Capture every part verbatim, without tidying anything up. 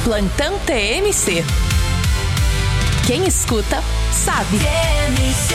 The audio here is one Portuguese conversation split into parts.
Plantão T M C. Quem escuta, sabe. T M C.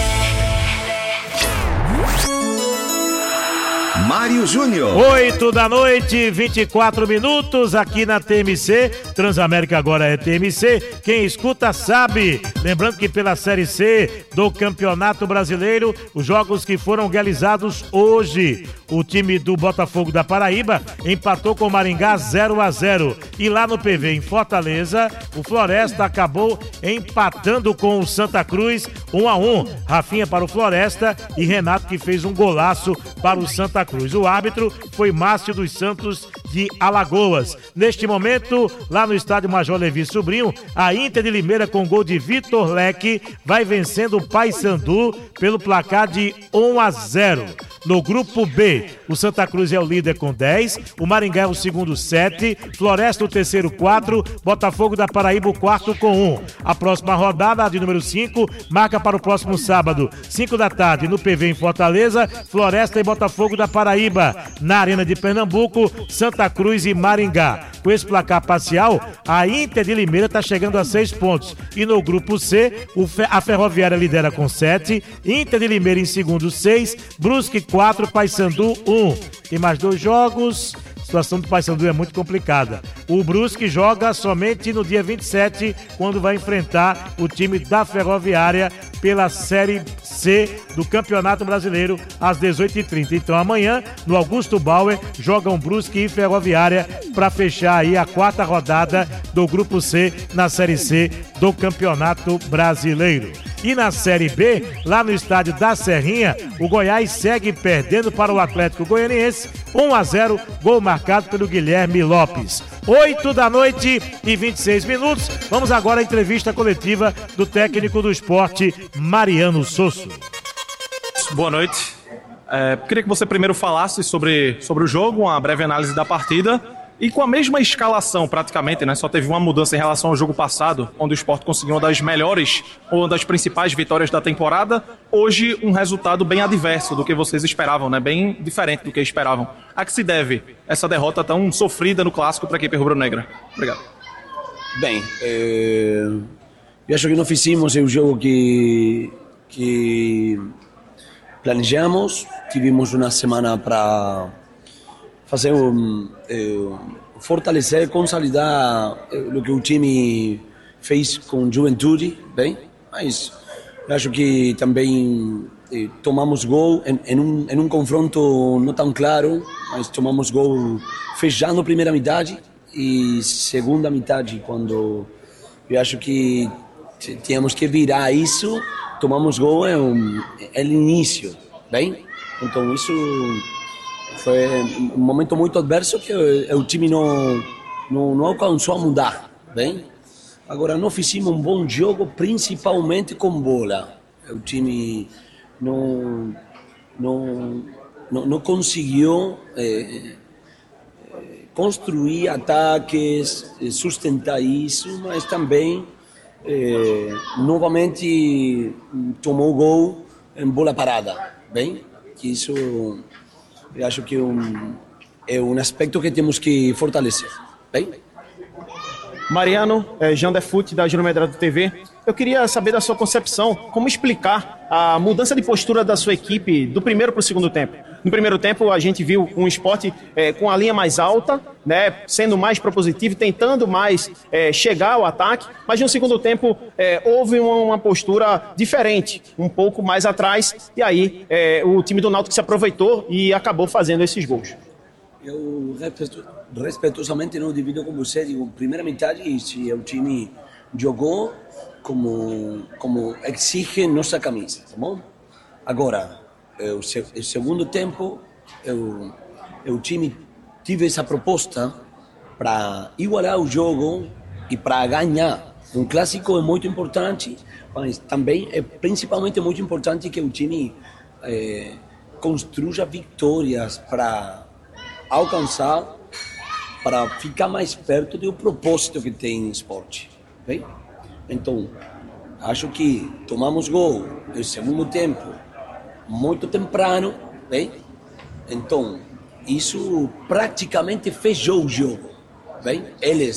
Mário Júnior. Oito da noite, vinte e quatro minutos aqui na T M C. Transamérica agora é T M C. Quem escuta sabe. Lembrando que pela Série C do Campeonato Brasileiro, os jogos que foram realizados hoje, o time do Botafogo da Paraíba empatou com o Maringá zero a zero. E lá no P V, em Fortaleza, o Floresta acabou empatando com o Santa Cruz um a um. Rafinha para o Floresta e Renato que fez um golaço para o Santa Cruz. O árbitro foi Márcio dos Santos de Alagoas. Neste momento, lá no estádio Major Levi Sobrinho, a Inter de Limeira com gol de Vitor Leque vai vencendo o Paysandu pelo placar de um a zero. No grupo B, o Santa Cruz é o líder com dez, o Maringá é o segundo sete, Floresta o terceiro quatro, Botafogo da Paraíba o quarto com um. A próxima rodada, a de número cinco, marca para o próximo sábado, cinco da tarde, no P V em Fortaleza, Floresta e Botafogo da Paraíba. Na Arena de Pernambuco, Santa Cruz e Maringá. Com esse placar parcial, a Inter de Limeira está chegando a seis pontos. E no grupo C, o Fe- a Ferroviária lidera com sete, Inter de Limeira em segundo seis, Brusque quatro, Paysandu um. Tem mais dois jogos. A situação do Paysandu é muito complicada. O Brusque joga somente no dia vinte e sete, quando vai enfrentar o time da Ferroviária pela Série C do Campeonato Brasileiro às dezoito e trinta. Então amanhã, no Augusto Bauer, jogam Brusque e Ferroviária para fechar aí a quarta rodada do Grupo C na Série C do Campeonato Brasileiro. E na Série B, lá no estádio da Serrinha, o Goiás segue perdendo para o Atlético Goianiense, um a zero, gol marcado pelo Guilherme Lopes. oito da noite e vinte e seis minutos. Vamos agora à entrevista coletiva do técnico do esporte, Mariano Sosso. Boa noite. É, queria que você primeiro falasse sobre, sobre o jogo, uma breve análise da partida. E com a mesma escalação, praticamente, né? Só teve uma mudança em relação ao jogo passado, onde o Sport conseguiu uma das melhores ou uma das principais vitórias da temporada. Hoje, um resultado bem adverso do que vocês esperavam, né? Bem diferente do que esperavam. A que se deve essa derrota tão sofrida no clássico para a equipe rubro-negra? Obrigado. Bem, é... eu acho que não fizemos o jogo que, que planejamos. Tivemos uma semana para fazer um, um, fortalecer, consolidar o que o time fez com Juventude, bem, mas eu acho que também eh, tomamos gol em, em, um, em um confronto não tão claro, mas tomamos gol fechando a primeira metade e segunda metade, quando eu acho que tínhamos que virar isso, tomamos gol é um, é o início, bem, então isso foi um momento muito adverso que o, o time não, não, não alcançou a mudar, bem? Agora, não fizemos um bom jogo, principalmente com bola. O time não, não, não, não conseguiu eh, construir ataques, sustentar isso, mas também, eh, novamente, tomou gol em bola parada, bem? Que isso... eu acho que é um, é um aspecto que temos que fortalecer. Bem? Mariano, é, Jean Defute, da Júnior Medrado T V. Eu queria saber da sua concepção, como explicar a mudança de postura da sua equipe do primeiro para o segundo tempo. No primeiro tempo, a gente viu um esporte é, com a linha mais alta, né, sendo mais propositivo, tentando mais é, chegar ao ataque, mas no segundo tempo é, houve uma, uma postura diferente, um pouco mais atrás, e aí é, o time do Náutico se aproveitou e acabou fazendo esses gols. Eu respeitosamente não divido com você, digo, primeira metade, se o time jogou como, como exige nossa camisa, tá bom? Agora, o segundo tempo, eu, o time tive essa proposta para igualar o jogo e para ganhar. Um clássico é muito importante, mas também é principalmente muito importante que o time é, construa vitórias para alcançar, para ficar mais perto do propósito que tem no esporte. Bem? Então, acho que tomamos gol no segundo tempo muito temprano, bem? Então, isso praticamente fechou o jogo, bem? Eles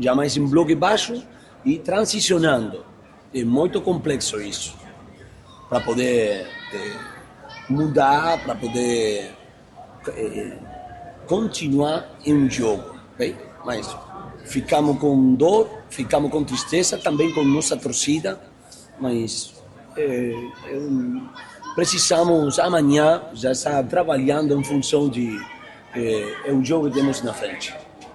já mais em bloco baixo e transicionando. É muito complexo isso, para poder é, mudar, para poder é, continuar em um jogo, okay? Mas ficamos com dor, ficamos com tristeza, também com nossa torcida, mas é, é um, precisamos amanhã já estar trabalhando em função de é, é o jogo que temos na frente.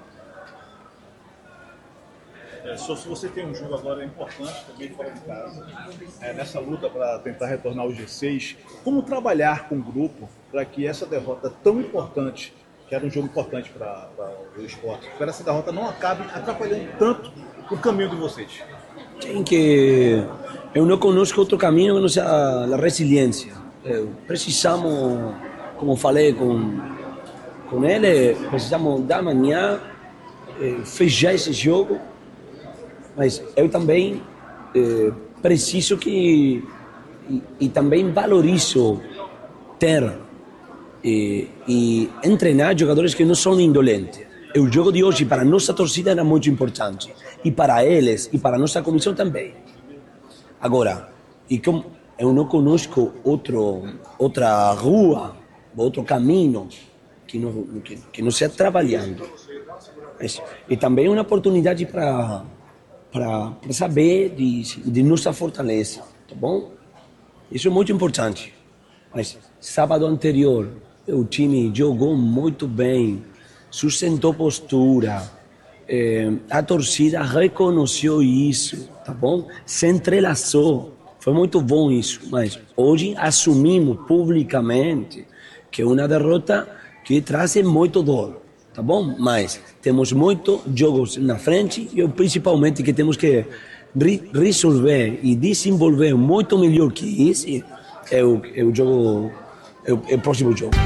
É, só se você tem um jogo agora importante também fora de casa, é, nessa luta para tentar retornar ao G seis, como trabalhar com o grupo para que essa derrota tão importante, que era um jogo importante para o esporte, para essa derrota não acabe atrapalhando tanto o caminho de vocês? Tem que... Eu não conosco outro caminho que não seja a resiliência. Eu, precisamos, como falei com, com ele, precisamos da manhã eh, fechar esse jogo, mas eu também eh, preciso que... E, e também valorizo ter e, e treinar jogadores que não são indolentes. O jogo de hoje para a nossa torcida era muito importante, e para eles, e para a nossa comissão também. Agora, e como eu não conosco outro, outra rua, outro caminho que não, que, que não seja trabalhando. Mas, e também uma oportunidade para para saber de, de nossa fortaleza, tá bom? Isso é muito importante. Mas sábado anterior, o time jogou muito bem, sustentou postura, eh, a torcida reconheceu isso, tá bom? Se entrelaçou, foi muito bom isso, mas hoje assumimos publicamente que é uma derrota que traz muito dor, tá bom? Mas temos muitos jogos na frente e principalmente que temos que re resolver e desenvolver muito melhor que isso é o, é o jogo, é o, é o próximo jogo.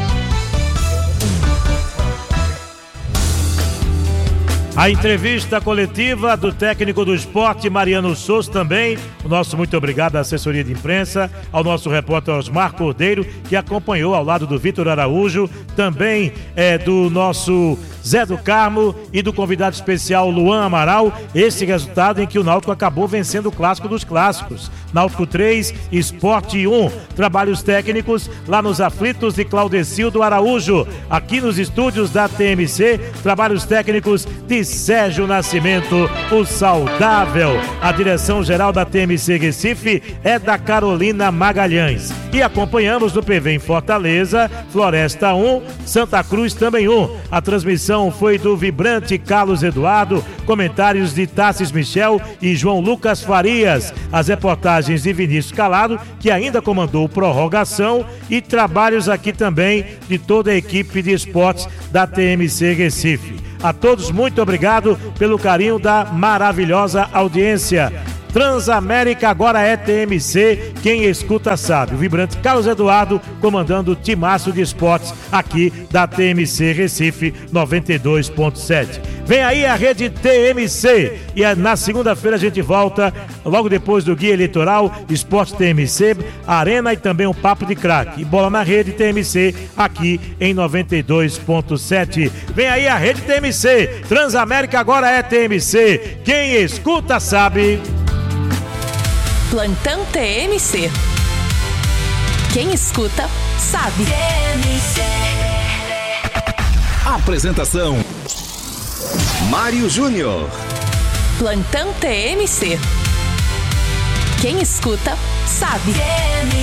A entrevista coletiva do técnico do Sport, Mariano Souza, também. O nosso muito obrigado à assessoria de imprensa, ao nosso repórter Osmar Cordeiro, que acompanhou ao lado do Vitor Araújo, também é, do nosso Zé do Carmo e do convidado especial Luan Amaral. Esse resultado em que o Náutico acabou vencendo o clássico dos clássicos. Náutico três, Sport um. Trabalhos técnicos lá nos aflitos de Claudecildo Araújo. Aqui nos estúdios da T M C, trabalhos técnicos de Sérgio Nascimento, o saudável. A direção-geral da T M C Recife é da Carolina Magalhães. E acompanhamos no P V em Fortaleza, Floresta um, Santa Cruz também um. A transmissão foi do vibrante Carlos Eduardo, comentários de Tassis Michel e João Lucas Farias, as reportagens de Vinícius Calado, que ainda comandou prorrogação, e trabalhos aqui também de toda a equipe de esportes da T M C Recife. A todos, muito obrigado pelo carinho da maravilhosa audiência. Transamérica agora é T M C, quem escuta sabe. O vibrante Carlos Eduardo comandando o timaço de esportes aqui da T M C Recife noventa e dois ponto sete. Vem aí a rede T M C e na segunda-feira a gente volta logo depois do Guia Eleitoral, Esporte T M C, Arena e também um Papo de Craque. E bola na rede T M C aqui em noventa e dois ponto sete. Vem aí a rede T M C, Transamérica agora é T M C, quem escuta sabe. Plantão T M C. Quem escuta, sabe. T M C. Apresentação: Mário Júnior. Plantão T M C. Quem escuta, sabe. T M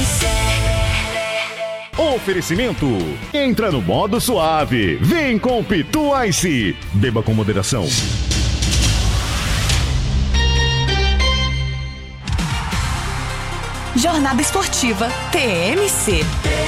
C. Oferecimento: entra no modo suave. Vem com Pitu Ice. Beba com moderação. Jornada Esportiva T M C.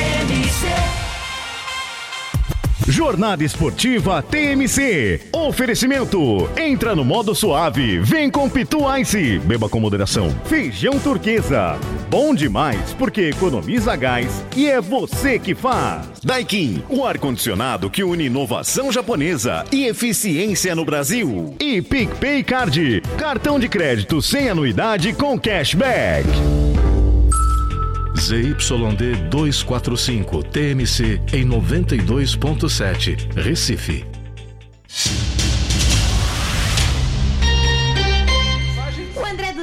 Jornada Esportiva T M C. Oferecimento: entra no modo suave. Vem com Pitu Ice. Beba com moderação. Feijão Turquesa. Bom demais porque economiza gás e é você que faz. Daikin, o ar-condicionado que une inovação japonesa e eficiência no Brasil. E PicPay Card, cartão de crédito sem anuidade com cashback. Z Y D duzentos e quarenta e cinco T M C em noventa e dois ponto sete, Recife.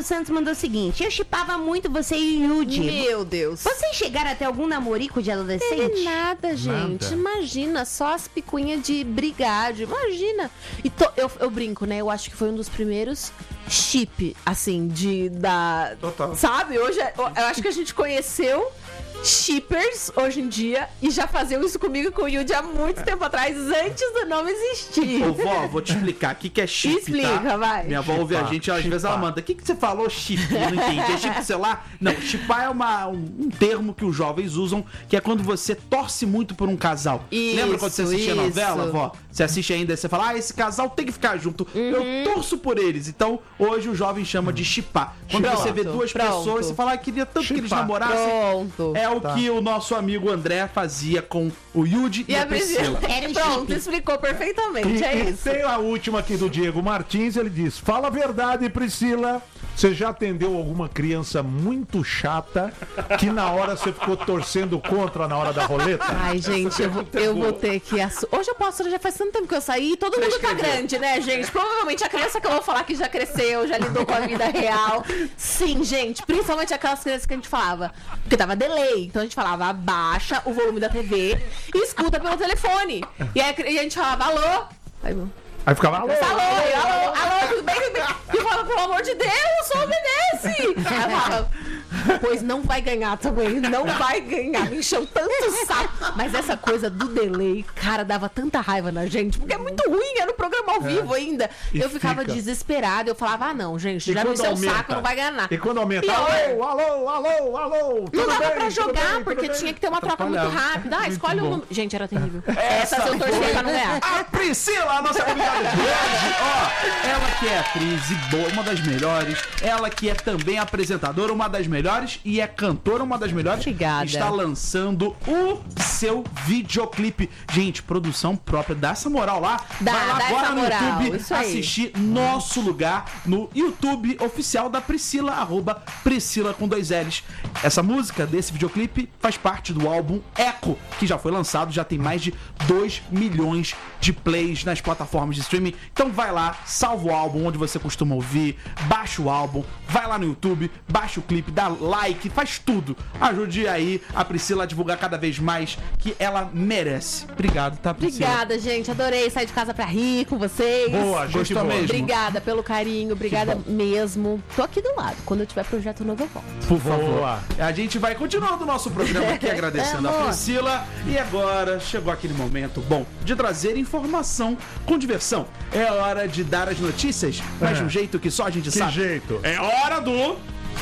Santos mandou o seguinte: eu chipava muito você e o Yudi. Meu Deus. Vocês chegaram até algum namorico de adolescente? Teve nada, gente. Nada. Imagina, só as picuinhas de brigádio. Imagina. E to- eu, eu brinco, né? Eu acho que foi um dos primeiros chip, assim, de da. Total. Sabe? Hoje é- eu, eu acho que a gente conheceu shippers hoje em dia e já faziam isso comigo e com o Yudi há muito tempo atrás, antes do nome existir. Ô, vó, vou te explicar. O que, que é chip, Explica, tá? vai. Minha avó ouve a Chipar, gente, às vezes ela chipar. manda. O que, que você falou, chip? Eu não entendi. É chip de celular? Não, chipar é uma, um, um termo que os jovens usam, que é quando você torce muito por um casal. Isso, Lembra quando você assistia a isso. novela, vó? Você assiste ainda e você fala, ah, esse casal tem que ficar junto. Uhum. Eu torço por eles. Então, hoje o jovem chama de chipar. Quando Pronto, você vê duas pronto. pessoas, você fala, ah, queria tanto que eles Chipar. namorassem. Pronto. É o que o nosso amigo André fazia com o Yudi e, E a a Priscila. Priscila. Era um Pronto, chip. explicou perfeitamente. E, É e isso. tem a última aqui do Diego Martins, ele diz: fala a verdade, Priscila. Você já atendeu alguma criança muito chata que na hora você ficou torcendo contra na hora da roleta? Ai, gente, eu, vou- eu vou ter que. assu- Hoje eu posso, já faz tanto tempo que eu saí e todo mundo tá grande, né, gente? Provavelmente a criança que eu vou falar que já cresceu, já lidou com a vida real. Sim, gente, principalmente aquelas crianças que a gente falava. Porque tava delay. Então a gente falava, abaixa o volume da T V e escuta pelo telefone. E aí a cri- e a gente falava, alô? Aí, meu, Aí ficava, alô, alô, alô, alô, tudo bem, tudo bem? E eu falava, pelo amor de Deus, só obedece. Aí eu falava, pois não vai ganhar também, não vai ganhar. Me encheu tanto saco. Mas essa coisa do delay, cara, dava tanta raiva na gente, porque é muito ruim, era um programa ao vivo ainda. E Eu ficava fica. desesperada, eu falava, ah não, gente, E já me quando encheu o aumenta? saco, não vai ganhar nada. E quando aumenta, Pior. alô, alô, alô, alô, tudo Não dava bem, pra tudo jogar, bem, tudo porque bem? tinha que ter uma troca muito Atrapalhava. rápida. Ah, escolhe um bom. número. Gente, era terrível. Essa eu torcia pra não ganhar. A Priscila, a nossa convidada de hoje, ó, ela que é atriz e boa, uma das melhores, ela que é também apresentadora, uma das melhores, e é cantora, uma das melhores. Obrigada. Está lançando o seu videoclipe. Gente, produção própria, dá essa moral lá. Dá, Vai lá dá agora essa no moral, YouTube isso aí. assistir Nosso Lugar no YouTube oficial da Priscila, arroba Priscila com dois L's. Essa música desse videoclipe faz parte do álbum Echo, que já foi lançado, já tem mais de dois milhões de plays nas plataformas de streaming. Então vai lá, salva o álbum onde você costuma ouvir, baixa o álbum, vai lá no YouTube, baixa o clipe, dá like, faz tudo. Ajude aí a Priscila a divulgar cada vez mais, que ela merece. Obrigado, tá, Priscila? Obrigada, gente. Adorei sair de casa pra rir com vocês. Boa, gente Gostou boa. mesmo? Obrigada pelo carinho, obrigada mesmo. Tô aqui do lado. Quando eu tiver projeto novo, eu volto. Por favor. Boa. A gente vai continuando o nosso programa aqui agradecendo a Amor. Priscila. E agora chegou aquele momento bom de trazer informação com diversão. É hora de dar as notícias, mas É. de um jeito que só a gente Que sabe. jeito? É hora do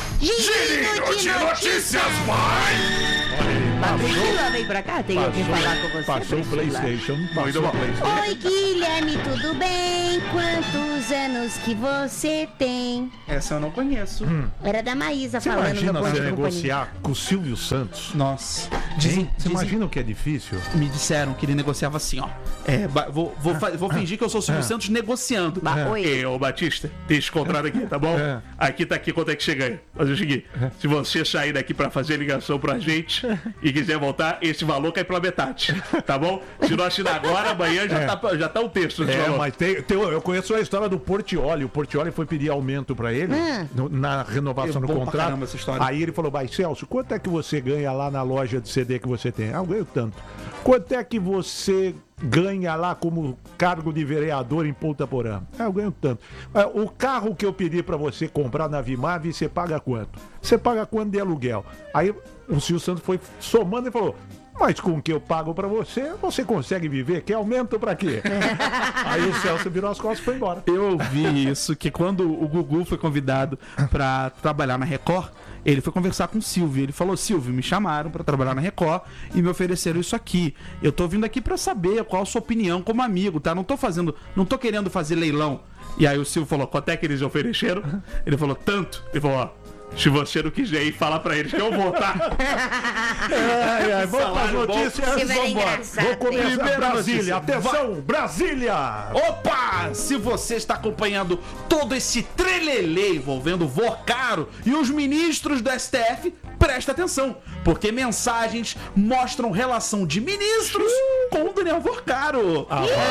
Girinho de notícias, Priscila, vem pra cá, tem que falar com você. Passou o Priscila. PlayStation. Passou o PlayStation. Oi, Guilherme, tudo bem? Quantos anos que você tem? Essa eu não conheço. Era da Maísa Você falando imagina no Bom você de Companhia. negociar com o Silvio Santos? Nossa. Hein? Dizem, Você dizem- imagina o que é difícil? me disseram que ele negociava assim, ó. É, ba- vou, vou, fa- vou fingir que eu sou o Silvio Santos negociando. Ba- Oi. Ô, Batista, tem esse contrato aqui, tá bom? É. Aqui tá aqui quanto é que chega aí. Mas o seguinte, se você sair daqui pra fazer ligação pra gente e quiser voltar, esse valor cai pela metade, tá bom? Se não assinar agora, amanhã já, É. tá, já tá o texto desse É, valor. mas tem, tem- eu conheço a história do Portioli. O Portioli foi pedir aumento pra ele no- na renovação É do bom pra contrato. caramba essa história. Aí ele falou: vai, Celso, quanto é que você ganha lá na loja de C D que você tem? Ah, eu ganho tanto. Quanto é que você ganha lá como cargo de vereador em Ponta Porã? Ah, eu ganho tanto. Ah, o carro que eu pedi pra você comprar na Vimave, você paga quanto? Você paga quanto de aluguel? Aí o Silvio Santos foi somando e falou: mas com o que eu pago pra você, você consegue viver? Quer aumento pra quê? Aí o Celso virou as costas e foi embora. Eu ouvi isso, que quando o Gugu foi convidado pra trabalhar na Record, ele foi conversar com o Silvio. Ele falou: Silvio, me chamaram pra trabalhar na Record e me ofereceram isso aqui. Eu tô vindo aqui pra saber qual a sua opinião como amigo, tá? Não tô fazendo, não tô querendo fazer leilão. E aí o Silvio falou: quanto é que eles ofereceram? Ele falou: tanto. Ele falou: ó, se você não quiser ir, fala pra eles que eu vou, tá? Ai, ai, vamos para as Salário bom. notícias. Você vai Vambora. engraçado, Vou começar Primeira Brasília. notícia. Atenção, Brasília! Opa! Se você está acompanhando todo esse trelelê envolvendo o Vocaro e os ministros do S T F, presta atenção, porque mensagens mostram relação de ministros com o Daniel Vocaro. Ah, é,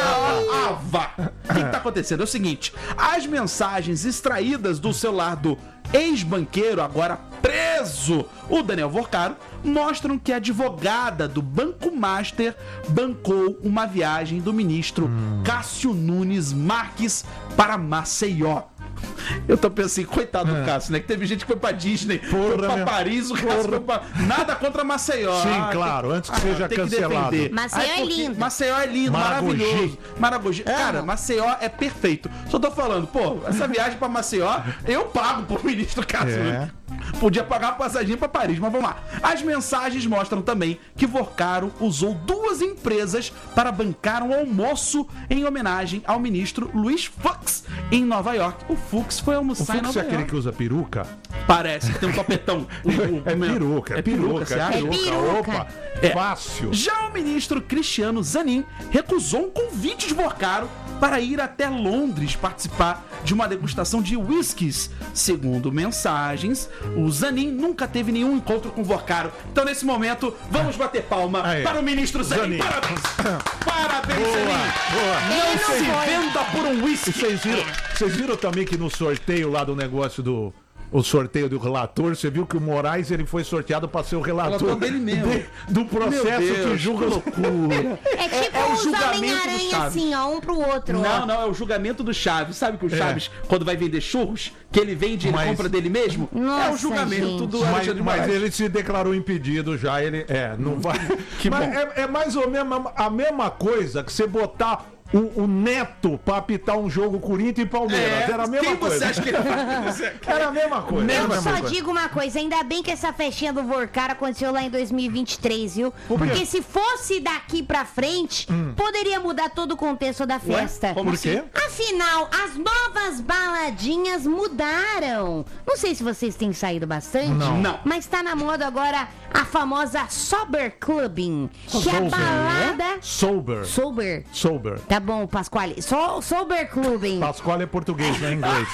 Ah, vá! O que, que tá acontecendo? É o seguinte: as mensagens extraídas do celular do ex-banqueiro, agora preso, o Daniel Vorcaro, mostram que a advogada do Banco Master bancou uma viagem do ministro hum. Cássio Nunes Marques para Maceió. Eu tô pensando assim, coitado é. do Cássio, né? Que teve gente que foi pra Disney, porra, foi pra meu... Paris, o Cássio foi pra... Nada contra Maceió. Sim, ah, claro, tem... antes que ah, seja cancelado. Que Maceió Ai, é lindo. Maceió é lindo, Maragogi. maravilhoso. Maragogi. É. Cara, Maceió é perfeito. Só tô falando, pô, essa viagem pra Maceió, eu pago pro ministro Cássio. É. Podia pagar a passaginha pra Paris, mas vamos lá. As mensagens mostram também que Vorcaro usou duas empresas para bancar um almoço em homenagem ao ministro Luiz Fux em Nova York. O Fux foi almoçar o Fux em Nova é aquele York. que usa peruca? Parece que tem um topetão. O, o, é, peruca, é peruca, você acha? é peruca. É peruca. Opa, é. fácil. Já o ministro Cristiano Zanin recusou um convite de Vorcaro para ir até Londres participar de uma degustação de whiskies. Segundo mensagens, o Zanin nunca teve nenhum encontro com Vorcaro. Então, nesse momento, vamos bater palma Aí. para o ministro Zanin. Zanin. Parabéns! Parabéns, boa, Zanin! Boa. Não, não se foi. venda por um whisky! Vocês viram, vocês viram também que no sorteio lá do negócio do... O sorteio do relator, você viu que o Moraes ele foi sorteado para ser o relator dele mesmo. De, do processo Deus, que julga loucura. É tipo é, é o os Homem-Aranha assim, ó, um pro outro. Não, ó. não, é o julgamento do Chaves. Sabe que o Chaves, é. quando vai vender churros, que ele vende e ele compra dele mesmo? Nossa, é o julgamento gente. do mas, Alexandre de Moraes. Mas ele se declarou impedido já, ele é, não vai. Que mas bom. É, é mais ou menos a mesma coisa que você botar O, o Neto pra apitar um jogo Corinthians e Palmeiras. É, era a mesma quem coisa. Você acha que ele vai... Era a mesma coisa. Eu só coisa. digo uma coisa, ainda bem que essa festinha do Vorcaro aconteceu lá em dois mil e vinte e três, viu? Por Porque se fosse daqui pra frente, hum. poderia mudar todo o contexto da festa. Ué? Como Por quê? Afinal, as novas baladinhas mudaram. Não sei se vocês têm saído bastante. Não. Não. Mas tá na moda agora a famosa Sober Clubbing. Que é a balada... Sober. Sober. Sober. Tá bom, Pasquale. So, Sober Clubbing. Pasquale é português, não é inglês.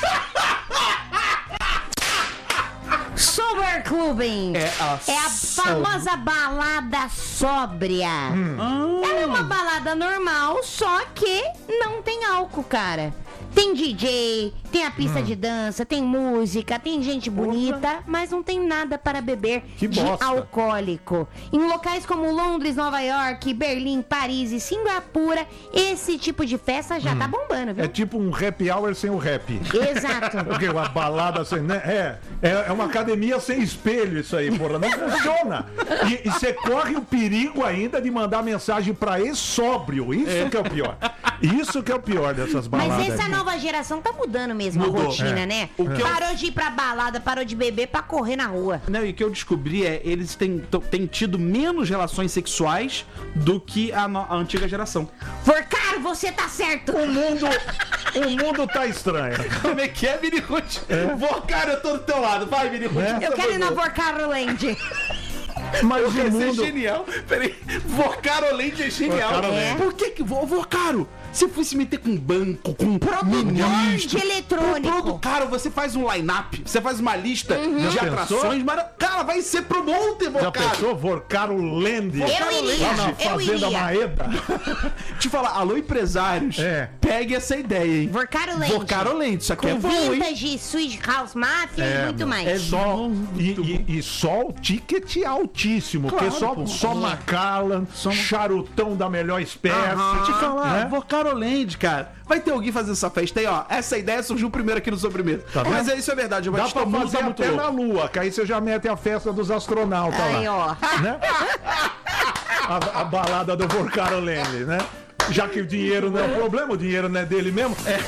Sober Clubbing. É a, é a famosa balada sóbria. Hum. Ela é uma balada normal, só que não tem álcool, cara. Tem D J, tem a pista hum. de dança, tem música, tem gente bonita, Opa. mas não tem nada para beber que de bosta. alcoólico. Em locais como Londres, Nova York, Berlim, Paris e Singapura, esse tipo de festa já hum. tá bombando, viu? É tipo um happy hour sem o rap. Exato. Porque uma balada sem... Né? É, é, é uma academia sem espelho isso aí, porra. Não funciona. E você corre o perigo ainda de mandar mensagem pra ex-sóbrio. Isso é. que é o pior. Isso que é o pior dessas baladas. Mas essa nova geração tá mudando mesmo Mudou. a rotina, é. né? O que parou eu... de ir pra balada, parou de beber pra correr na rua. Não, e o que eu descobri é eles têm, têm tido menos relações sexuais do que a, a antiga geração. Vorcaro, você tá certo. O mundo, o mundo tá estranho. Como é que é, Mini Ruth? É. Vorcaro, eu tô do teu lado. Vai, Mini Ruth. É. Eu quero ir na Vorcaro Land. Mas o mundo... mundo... é genial. Peraí, Vorcaro Land é genial. Vorcaro é. Por que que... Vorcaro, se fosse meter com banco, com produto eletrônico. Cara, você faz um line-up, você faz uma lista uhum. de Já atrações, mas, cara, vai ser pro monte, Vorcaro. Já pensou? Vorcaro Land. Eu iria, lá na Fazenda eu iria. Maeda. Te falar, alô, empresários, é. pegue essa ideia, hein? Vorcaro Land. Vorcaro Land, isso aqui com é bom, vintage, Swedish House Mafia é, e muito mais. É só, e, e, e só o ticket altíssimo, claro, porque só, pô, só Macallan, só charutão da melhor espécie. Aham. Te falar, né? Vorcaro Land, cara. Vai ter alguém fazendo essa festa aí, ó. Essa ideia surgiu primeiro aqui no Sobremesa. Tá Mas é isso, é verdade. Eu Dá pra fazer tá muito até louco. Na Lua, que aí você já mete a festa dos astronautas aí, lá. Ó. Né? a, a balada do Vorcaro Land, né? Já que o dinheiro não é o problema, o dinheiro não é dele mesmo. É.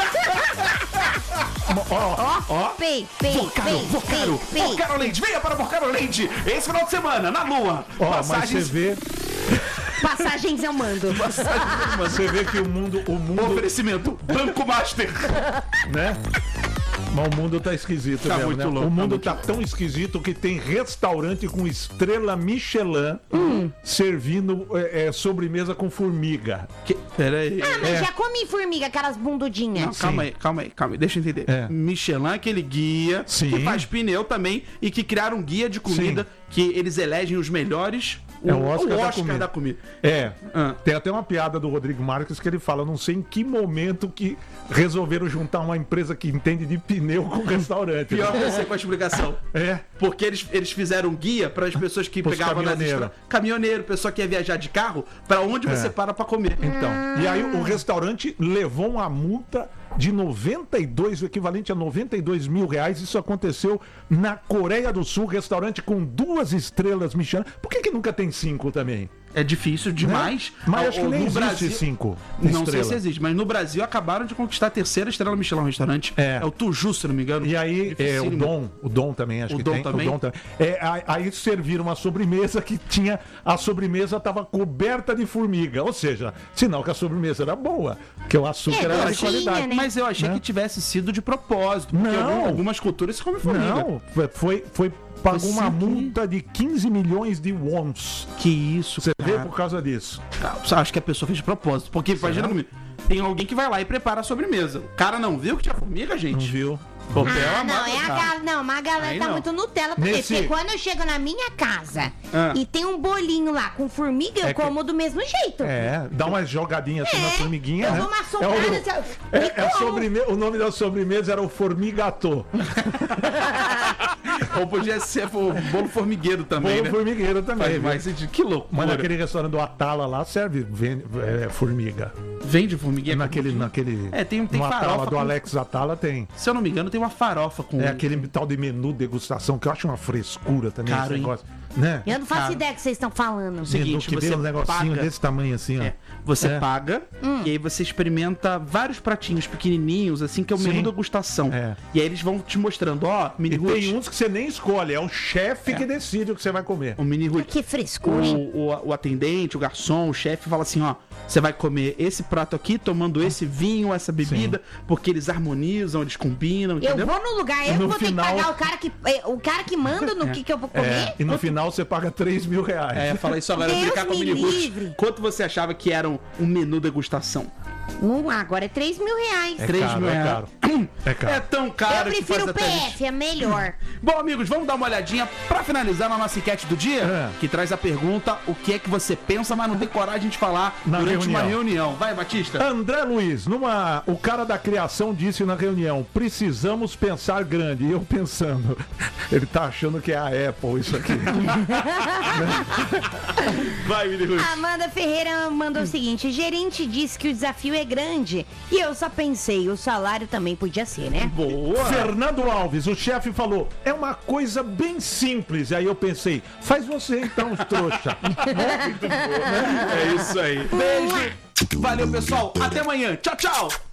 Ó. Ó, ó. Pei, pei, Vorcaro, Vorcaro, Vorcaro Land. Venha para Vorcaro Land. Esse final de semana, na Lua. Ó, Passagens... mas você vê... Passagens eu mando. Você vê que o mundo... O mundo... Oferecimento, Banco Master. Né? Mas o mundo tá esquisito tá mesmo, muito né? louco, o mundo tá, tá tão esquisito que tem restaurante com estrela Michelin hum. servindo é, é, sobremesa com formiga. Que... Peraí. Ah, mas é. já comi formiga, aquelas bundudinhas. Não, calma aí, calma aí, calma aí. Deixa eu entender. É. Michelin é aquele guia Sim. que faz pneu também e que criaram um guia de comida Sim. que eles elegem os melhores É o Oscar, o da, Oscar comida. da comida. É. Ah. Tem até uma piada do Rodrigo Marques que ele fala, não sei em que momento que resolveram juntar uma empresa que entende de pneu com restaurante. Pior que né? eu sei com a explicação. É. Porque eles, eles fizeram um guia para as pessoas que Pros pegavam nas caminhoneiro. estradas. Caminhoneiro, pessoa que ia viajar de carro, para onde É. você para para comer. Então, e aí o restaurante levou uma multa de noventa e dois, o equivalente a noventa e dois mil reais. Isso aconteceu na Coreia do Sul, restaurante com duas estrelas Michelin. Por que que nunca tem cinco também? É difícil demais. Né? Mas Ao- acho que ao- nem no existe Brasil- cinco Não sei estrelas. se existe, mas no Brasil acabaram de conquistar a terceira estrela Michelin no restaurante. É. É o Tuju, se não me engano. E aí, é, o Dificílimo. Dom, o Dom também, acho O que Dom tem. também? O Dom também. É, aí, aí serviram uma sobremesa que tinha, a sobremesa estava coberta de formiga, ou seja, sinal que a sobremesa era boa, que o açúcar É, era de docinha, qualidade. né? Mas eu achei Né? que tivesse sido de propósito. Porque Não. algum- algumas culturas se comem formiga. Não, foi, foi pagou Foi uma sim que- multa de quinze milhões de wons. Que isso, Você vê cara. por causa disso. Ah, acho que a pessoa fez de propósito. Porque, imagina comigo, tem alguém que vai lá e prepara a sobremesa. O cara não viu que tinha formiga, Não gente? viu? Papel Ah, não, amado, é a cara. gal... não, mas a galera Aí tá não. muito Nutella também. Nesse- Porque quando eu chego na minha casa Ah. e tem um bolinho lá com formiga, eu É que- como do mesmo jeito. É, dá uma jogadinha assim É, na formiguinha, eu né? dou uma é socada, o, assim, ó, é, e é como. sobreme- o nome da sobremesa era o formigatô. Ou podia ser o bolo formigueiro também, Bolo né? formigueiro também. Faz viu? mais sentido. Que loucura. Mas naquele restaurante do Atala lá serve vende, é, formiga. Vende formiguinha? Naquele, naquele. É, tem- tem no Atala farofa do com- Alex Atala tem. Se eu não me engano, tem uma farofa com... É aquele tal de menu degustação que eu acho uma frescura também Caro, esse hein? negócio. Né? Eu não faço Cara. ideia do que vocês estão falando. Menu seguinte, que você vem um negocinho paga- desse tamanho assim, ó. É, você É. paga e aí você experimenta vários pratinhos pequenininhos, assim, que é o Sim. menu degustação. É. E aí eles vão te mostrando, ó, mini E root, tem uns que você nem escolhe, é o chefe que decide o que você vai comer. o mini root. Que frescura, hein? O, o, o atendente, o garçom, o chefe fala assim, ó, você vai comer esse prato aqui, tomando esse vinho, essa bebida, porque eles harmonizam, eles combinam, Eu entendeu? vou no lugar, eu No vou final- ter que pagar o cara que, eh, o cara que manda no que, que eu vou comer. É, e no final você paga três mil reais. É, fala isso agora, Deus brincar com o me mini root. livre. Quanto você achava que era um, um menu degustação? Hum, agora é três mil reais. É três caro, mil é reais. caro. É caro. É tão caro Eu que prefiro faz o até P gente- F, é melhor. Bom, amigos, vamos dar uma olhadinha pra finalizar na nossa enquete do dia, É. que traz a pergunta: o que é que você pensa, mas não tem coragem de falar Na durante uma reunião. reunião? Vai, Batista. André Luiz, numa, o cara da criação disse na reunião: precisamos pensar grande. E eu pensando, ele tá achando que é a Apple isso aqui. Vai, Mini Ruth. Amanda Ferreira mandou o seguinte: gerente disse que o desafio é grande. E eu só pensei, o salário também podia ser, né? Boa. Fernando Alves, o chefe falou: é uma coisa bem simples. E aí eu pensei: faz você então, trouxa. É isso aí. Beijo. Valeu, pessoal. Até amanhã. Tchau, tchau.